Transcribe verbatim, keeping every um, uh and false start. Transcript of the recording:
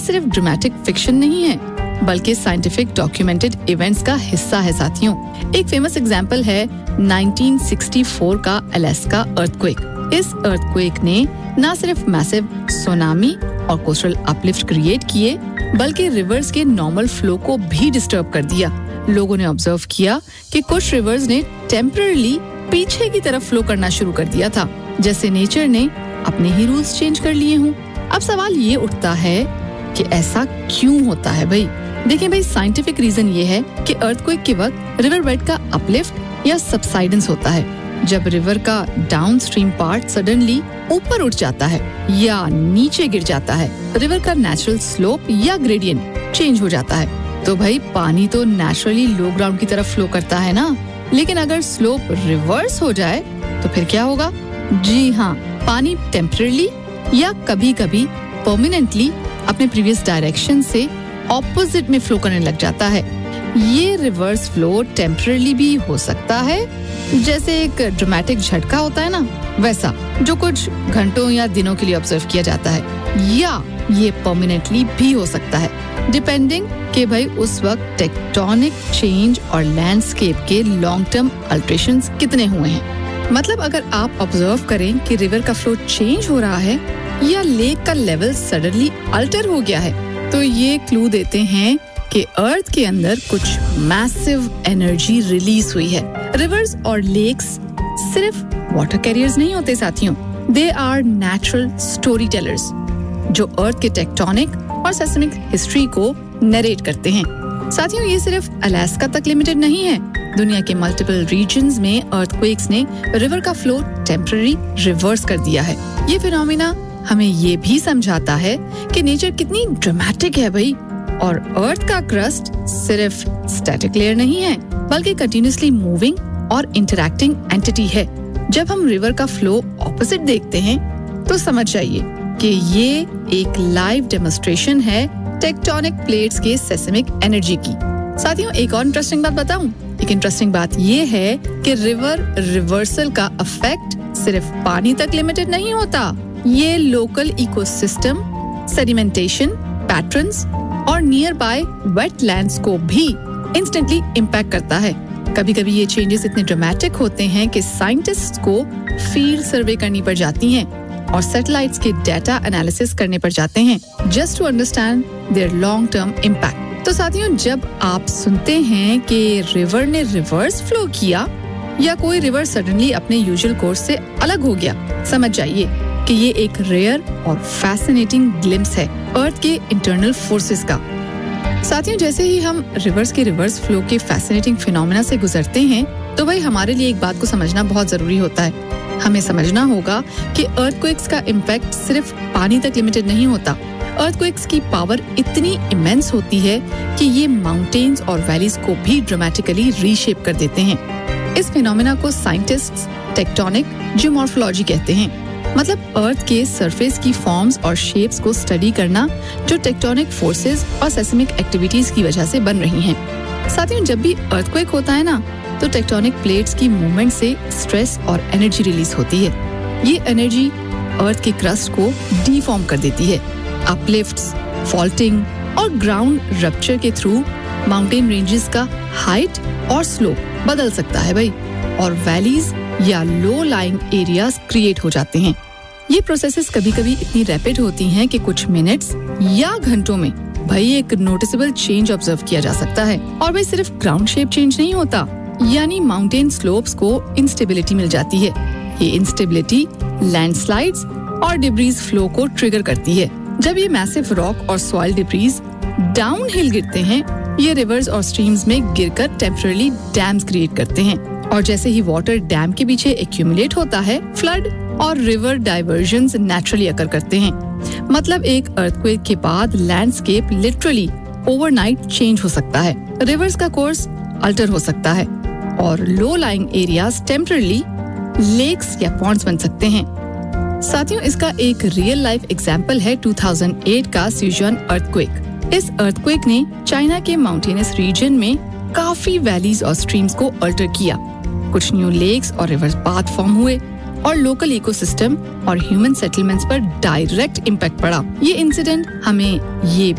सिर्फ dramatic fiction नहीं है, बल्कि साइंटिफिक डॉक्यूमेंटेड इवेंट्स का हिस्सा है साथियों। एक फेमस एग्जांपल है नाइनटीन सिक्सटी फोर का अलास्का अर्थक्वेक। इस अर्थक्वेक ने न सिर्फ मैसिव सुनामी और कोस्टल अपलिफ्ट क्रिएट किए, बल्कि रिवर्स के नॉर्मल फ्लो को भी डिस्टर्ब कर दिया। लोगों ने ऑब्जर्व किया कि कुछ रिवर्स ने टेम्पररीली पीछे की तरफ फ्लो करना शुरू कर दिया था, जैसे नेचर ने अपने ही रूल्स चेंज कर लिए हों। अब सवाल ये उठता है कि ऐसा क्यों होता है भाई? देखिए भाई, साइंटिफिक रीजन ये है कि अर्थक्वेक के वक्त रिवर बेड का अपलिफ्ट या सबसाइडेंस होता है, जब रिवर का डाउनस्ट्रीम पार्ट सडनली ऊपर उठ जाता है या नीचे गिर जाता है। रिवर का नेचुरल स्लोप या ग्रेडियंट चेंज हो जाता है। तो भाई पानी तो नेचुरली लो ग्राउंड की तरफ फ्लो करता है ना, लेकिन अगर स्लोप रिवर्स हो जाए तो फिर क्या होगा? जी हाँ, पानी टेम्पररीली या कभी-कभी परमानेंटली अपने प्रीवियस डायरेक्शन से ऑपोजिट में फ्लो करने लग जाता है। ये रिवर्स फ्लो टेम्पररीली भी हो सकता है, जैसे एक ड्रामेटिक झटका होता है ना, वैसा, जो कुछ घंटों या दिनों के लिए ऑब्जर्व किया जाता है, या ये परमानेंटली भी हो सकता है, डिपेंडिंग कि भाई उस वक्त टेक्टोनिक चेंज और लैंडस्केप के लॉन्ग टर्म अल्टरेशंस कितने हुए हैं। मतलब अगर आप ऑब्जर्व करें कि रिवर का फ्लो चेंज हो रहा है या लेक का लेवल सडनली अल्टर हो गया है, तो ये क्लू देते हैं कि अर्थ के अंदर कुछ मैसिव एनर्जी रिलीज हुई है। रिवर्स और लेक्स सिर्फ वाटर कैरियर्स नहीं होते साथियों, they are natural story tellers जो अर्थ के टेक्टोनिक और सेस्मिक हिस्ट्री को नरेट करते हैं। साथियों, ये सिर्फ अलास्का तक लिमिटेड नहीं है। दुनिया के मल्टीपल रीजन्स में अर्थक्वेक्स ने रिवर का फ्लो टेम्पररी रिवर्स कर दिया है। ये फिनोमिना हमें ये भी समझाता है कि नेचर कितनी ड्रामेटिक है भाई, और अर्थ का क्रस्ट सिर्फ स्टैटिक लेयर नहीं है, बल्कि कंटिन्यूअसली मूविंग और इंटरैक्टिंग एंटिटी है। जब हम रिवर का फ्लो ऑपोजिट देखते हैं, तो समझ जाइए कि ये एक लाइव डेमोन्स्ट्रेशन है टेक्टोनिक प्लेट्स के सेस्मिक एनर्जी की। साथियों, एक और इंटरेस्टिंग बात बताऊं? एक इंटरेस्टिंग बात ये है कि रिवर रिवर्सल का इफेक्ट सिर्फ पानी तक लिमिटेड नहीं होता। ये लोकल इकोसिस्टम, सेडिमेंटेशन पैटर्न्स और नियर बाय वेटलैंड्स को भी इंस्टेंटली इम्पैक्ट करता है। कभी-कभी ये चेंजेस इतने ड्रामेटिक होते हैं कि साइंटिस्ट्स को फील्ड सर्वे करनी पड़ जाती हैं और सैटेलाइट्स के डाटा एनालिसिस करने पड़ जाते हैं, just to understand their long term impact. तो साथियों, जब आप सुनते हैं कि रिवर ने रिवर्स फ्लो किया या कोई रिवर सडनली अपने यूजुअल कोर्स से अलग हो गया, समझ जाइए कि ये एक रेयर और फैसिनेटिंग ग्लिम्स है अर्थ के इंटरनल फोर्सेस का। साथियों, जैसे ही हम रिवर्स के रिवर्स फ्लो के फैसिनेटिंग फिनोमेना से गुजरते हैं, तो भाई हमारे लिए एक बात को समझना बहुत जरूरी होता है। हमें समझना होगा कि अर्थक्वेक्स का इम्पैक्ट सिर्फ पानी तक लिमिटेड नहीं होता। अर्थक्वेक्स की पावर इतनी इमेंस होती है कि ये माउंटेन्स और वैलीज को भी ड्रामेटिकली रीशेप कर देते हैं। इस फिनोमेना को साइंटिस्ट्स टेक्टोनिक जियोमॉर्फोलॉजी कहते हैं। मतलब अर्थ के सरफेस की फॉर्म्स और शेप्स को स्टडी करना जो टेक्टोनिक फोर्सेस और सेस्मिक एक्टिविटीज की वजह से बन रही हैं। साथियों, जब भी अर्थक्वेक होता है ना, तो टेक्टोनिक प्लेट्स की मूवमेंट से स्ट्रेस और एनर्जी रिलीज होती है। ये एनर्जी अर्थ के क्रस्ट को डीफॉर्म कर देती है। अपलिफ्ट्स, फॉल्टिंग और ग्राउंड रप्चर के थ्रू माउंटेन रेंजेस का हाइट और स्लोप बदल सकता है भाई, और वैलीज या लो लाइंग एरियाज क्रिएट हो जाते हैं। ये प्रोसेसेस कभी-कभी इतनी रैपिड होती हैं कि कुछ मिनट्स या घंटों में भाई एक नोटिसेबल चेंज ऑब्जर्व किया जा सकता है। और भाई सिर्फ ग्राउंड शेप चेंज नहीं होता, यानी माउंटेन स्लोप्स को इंस्टेबिलिटी मिल जाती है। ये इंस्टेबिलिटी लैंडस्लाइड्स और डिब्रीज फ्लो को ट्रिगर करती है। जब ये मैसिव रॉक और सॉइल डिब्रीज डाउन हिल गिरते हैं, ये रिवर्स और स्ट्रीम्स में गिरकर टेम्पररी डैम्स क्रिएट करते हैं, और जैसे ही वाटर डैम के पीछे एक्यूमुलेट होता है, फ्लड और रिवर डाइवर्जन्स नेचुरली अकर करते हैं। मतलब एक अर्थक्वेक के बाद लैंडस्केप लिटरली ओवरनाइट चेंज हो सकता है, रिवर्स का कोर्स अल्टर हो सकता है, और low lying areas temporary lakes या पॉन्ड्स बन सकते हैं। साथियों, इसका एक रियल लाइफ एग्जाम्पल है टू थाउजेंड एट का सिचुआन अर्थक्वेक। इस अर्थक्वेक ने चाइना के माउंटेनस रीजन में काफी वैलीज और स्ट्रीम्स को अल्टर किया। कुछ न्यू लेक्स और रिवर पाथ फॉर्म हुए और लोकल इकोसिस्टम और ह्यूमन सेटलमेंट्स पर डायरेक्ट इम्पैक्ट पड़ा। ये इंसिडेंट हमें ये